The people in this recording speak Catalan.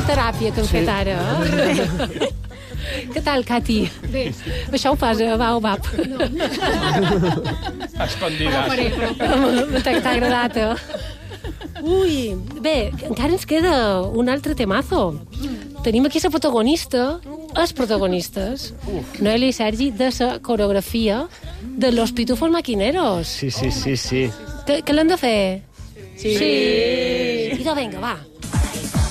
teràpia que hem fet ara. Què tal, Cati? Bé. Això ho fas a Baobab. No. Escondides. T'ha agradat, Ui, bé, encara ens queda un altre temazo. Tenim aquí la protagonista, els protagonistes, Noelia i Sergi, de la coreografia de Los Pitufos Maquineros. Sí. Què l'hem de fer? Sí. Idò, vinga, va.